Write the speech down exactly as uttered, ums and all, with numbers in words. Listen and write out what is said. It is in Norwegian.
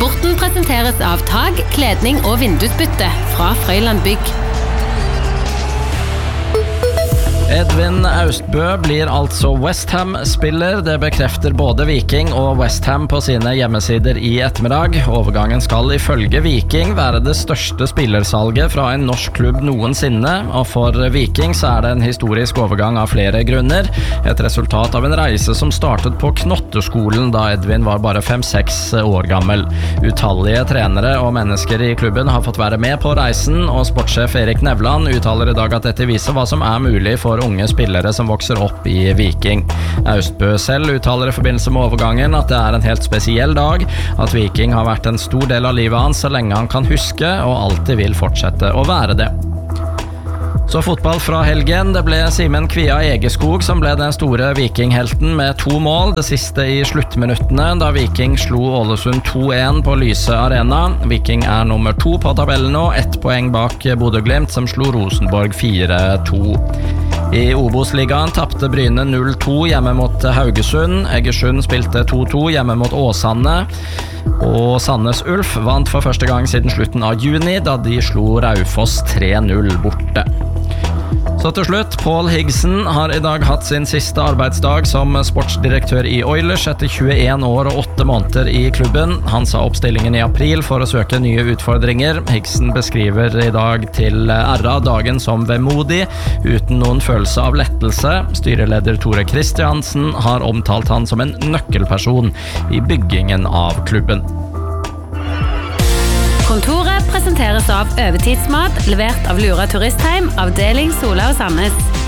Sporten presenteres av tag, kledning og vindusbytte fra Frøyland Bygg. Edvin Austbø blir altså West Ham-spiller. Det bekrefter både Viking og West Ham på sine hjemmesider i ettermiddag. Overgangen skal ifølge Viking være det største spillersalget fra en norsk klubb noensinne, og for Viking så er det en historisk overgang av flere grunner. Et resultat av en reise som startet på Knotteskolen da Edvin var bare fem seks år gammel. Utallige trenere og mennesker i klubben har fått være med på reisen, og sportssjef Erik Nevland uttaler i dag at dette viser hva som er mulig for unge spillere som vokser opp i Viking. Austbø selv uttaler i forbindelse med overgangen at det er en helt spesiell dag, at Viking har vært en stor del av livet hans så lenge han kan huske, og alltid vil fortsette å være det. Så fotball fra helgen. Det ble Simen Kvia Egeskog som ble den store Vikinghelten med to mål, det siste i sluttminuttene da Viking slo Ålesund to en på Lyse Arena. Viking er nummer to på tabellen nå, ett poeng bak Bodø/Glimt som slo Rosenborg fire to. I Obos-ligaen tappte Bryne null to hjemme mot Haugesund. Egersund spilte to to hjemme mot Åsane. Og Sandnes Ulf vant for første gang siden slutten av juni da de slo Raufoss tre null borte. Så til slutt, Paul Higson har i dag hatt sin siste arbeidsdag som sportsdirektør i Oilers etter tjueen år og åtte måneder i klubben. Han sa oppstillingen i april for å søke nye utfordringer. Higson beskriver i dag til R A dagen som vemodig, uten noen følelse av lettelse. Styreleder Tore Kristiansen har omtalt han som en nøkkelperson i byggingen av klubben. Kontoret presenteres av Øvetidsmat, levert av Lura Turistheim, avdeling Sola og Sandnes.